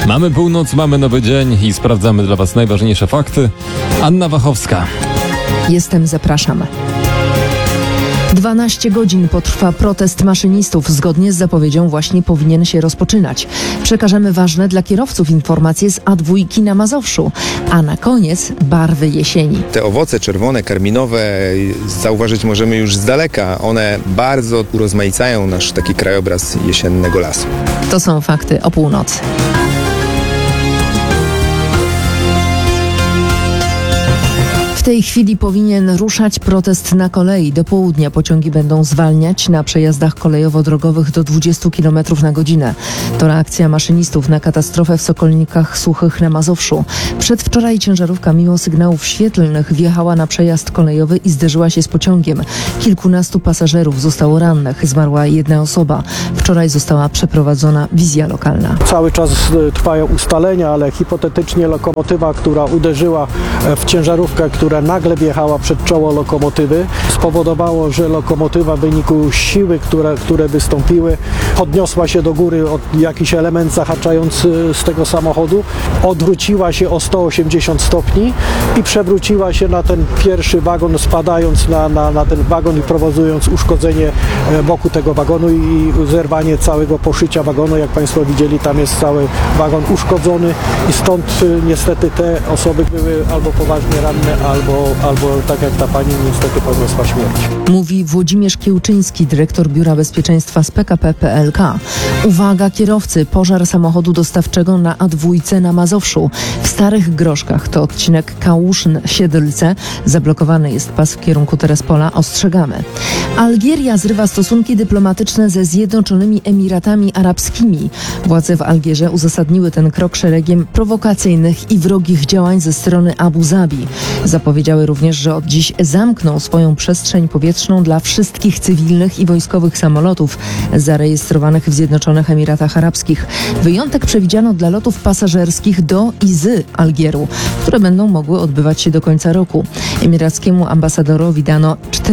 Mamy północ, mamy nowy dzień i sprawdzamy dla Was najważniejsze fakty. Anna Wachowska. Jestem, zapraszam. 12 godzin potrwa protest maszynistów. Zgodnie z zapowiedzią właśnie powinien się rozpoczynać. Przekażemy ważne dla kierowców informacje z A2 na Mazowszu. A na koniec barwy jesieni. Te owoce czerwone, karminowe zauważyć możemy już z daleka. One bardzo urozmaicają nasz taki krajobraz jesiennego lasu. To są fakty o północy. W tej chwili powinien ruszać protest na kolei. Do południa pociągi będą zwalniać na przejazdach kolejowo-drogowych do 20 km na godzinę. To reakcja maszynistów na katastrofę w Sokolnikach Suchych na Mazowszu. Przedwczoraj ciężarówka mimo sygnałów świetlnych wjechała na przejazd kolejowy i zderzyła się z pociągiem. Kilkunastu pasażerów zostało rannych. Zmarła jedna osoba. Wczoraj została przeprowadzona wizja lokalna. Cały czas trwają ustalenia, ale hipotetycznie lokomotywa, która uderzyła w ciężarówkę, która nagle wjechała przed czoło lokomotywy, spowodowało, że lokomotywa w wyniku siły, które wystąpiły, podniosła się do góry od jakiś element zahaczając z tego samochodu, odwróciła się o 180 stopni i przewróciła się na ten pierwszy wagon, spadając na ten wagon i prowokując uszkodzenie boku tego wagonu i zerwanie całego poszycia wagonu. Jak Państwo widzieli, tam jest cały wagon uszkodzony i stąd niestety te osoby były albo poważnie ranne, albo tak jak ta pani niestety poniosła śmierć. Mówi Włodzimierz Kiełczyński, dyrektor Biura Bezpieczeństwa z PKP PLK. Uwaga kierowcy, pożar samochodu dostawczego na A2 na Mazowszu. W Starych Groszkach, to odcinek Kałuszyn-Siedlce. Zablokowany jest pas w kierunku Terespola. Ostrzegamy. Algieria zrywa stosunki dyplomatyczne ze Zjednoczonymi Emiratami Arabskimi. Władze w Algierze uzasadniły ten krok szeregiem prowokacyjnych i wrogich działań ze strony Abu Zabi. Zapowiedziały również, że od dziś zamkną swoją przestrzeń powietrzną dla wszystkich cywilnych i wojskowych samolotów zarejestrowanych w Zjednoczonych Emiratach Arabskich. Wyjątek przewidziano dla lotów pasażerskich do i z Algieru, które będą mogły odbywać się do końca roku. Emirackiemu ambasadorowi dano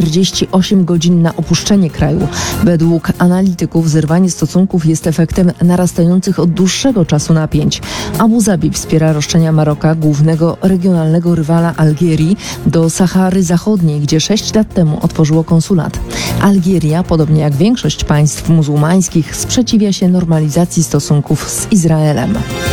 48 godzin na opuszczenie kraju. Według analityków zerwanie stosunków jest efektem narastających od dłuższego czasu napięć. Abu Zabi wspiera roszczenia Maroka, głównego regionalnego rywala Algierii, do Sahary Zachodniej, gdzie 6 lat temu otworzyło konsulat. Algieria, podobnie jak większość państw muzułmańskich, sprzeciwia się normalizacji stosunków z Izraelem.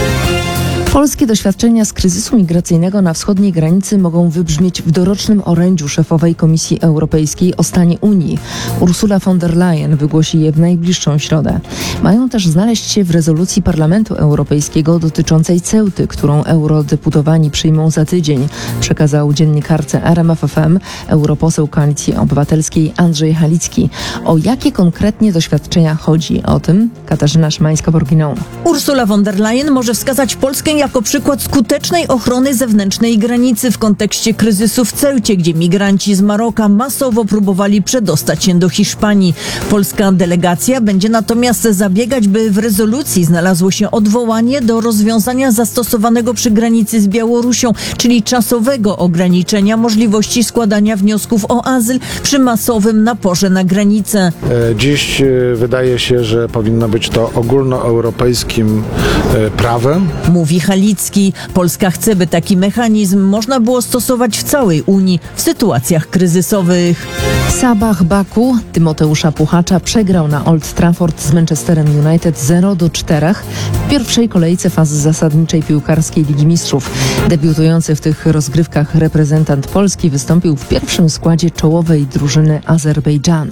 Polskie doświadczenia z kryzysu migracyjnego na wschodniej granicy mogą wybrzmieć w dorocznym orędziu szefowej Komisji Europejskiej o stanie Unii. Ursula von der Leyen wygłosi je w najbliższą środę. Mają też znaleźć się w rezolucji Parlamentu Europejskiego dotyczącej Ceuty, którą eurodeputowani przyjmą za tydzień, przekazał dziennikarce RMFFM europoseł Koalicji Obywatelskiej Andrzej Halicki. O jakie konkretnie doświadczenia chodzi? O tym Katarzyna Szymańska-Borginą. Ursula von der Leyen może wskazać Polskę jako przykład skutecznej ochrony zewnętrznej granicy w kontekście kryzysu w Ceucie, gdzie migranci z Maroka masowo próbowali przedostać się do Hiszpanii. Polska delegacja będzie natomiast zabiegać, by w rezolucji znalazło się odwołanie do rozwiązania zastosowanego przy granicy z Białorusią, czyli czasowego ograniczenia możliwości składania wniosków o azyl przy masowym naporze na granicę. Dziś wydaje się, że powinno być to ogólnoeuropejskim prawem. Mówi Halicki. Polska chce, by taki mechanizm można było stosować w całej Unii w sytuacjach kryzysowych. Sabah Baku Tymoteusza Puchacza przegrał na Old Trafford z Manchesterem United 0-4 w pierwszej kolejce fazy zasadniczej piłkarskiej Ligi Mistrzów. Debiutujący w tych rozgrywkach reprezentant Polski wystąpił w pierwszym składzie czołowej drużyny Azerbejdżanu.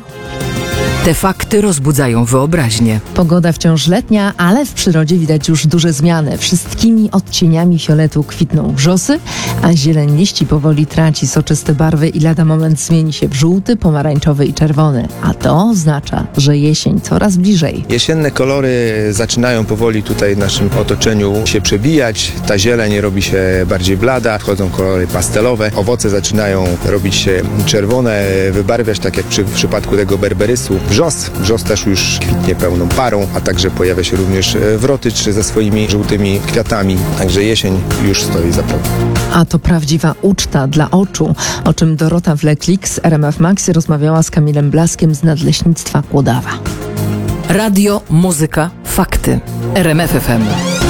Te fakty rozbudzają wyobraźnię. Pogoda wciąż letnia, ale w przyrodzie widać już duże zmiany. Wszystkimi odcieniami fioletu kwitną wrzosy, a zieleń liści powoli traci soczyste barwy i lada moment zmieni się w żółty, pomarańczowy i czerwony. A to oznacza, że jesień coraz bliżej. Jesienne kolory zaczynają powoli tutaj w naszym otoczeniu się przebijać. Ta zieleń robi się bardziej blada, wchodzą kolory pastelowe. Owoce zaczynają robić się czerwone, wybarwiać, tak jak w przypadku tego berberysu. Wrzos też już kwitnie pełną parą, a także pojawia się również wrotycz ze swoimi żółtymi kwiatami. Także jesień już stoi za progiem. A to prawdziwa uczta dla oczu, o czym Dorota Wleklik z RMF Max rozmawiała z Kamilem Blaskiem z Nadleśnictwa Kłodawa. Radio, muzyka, fakty. RMF FM.